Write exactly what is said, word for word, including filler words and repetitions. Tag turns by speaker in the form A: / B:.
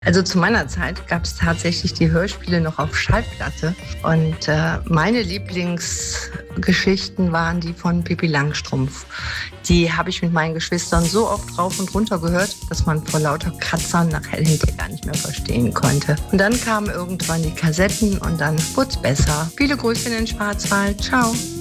A: Also zu meiner Zeit gab es tatsächlich die Hörspiele noch auf Schallplatte und äh, meine Lieblingsgeschichten waren die von Pippi Langstrumpf. Die habe ich mit meinen Geschwistern so oft rauf und runter gehört, dass man vor lauter Kratzern nachher hinterher gar nicht mehr verstehen konnte. Und dann kamen irgendwann die Kassetten und dann wurde es besser. Viele Grüße in den Schwarzwald. Ciao.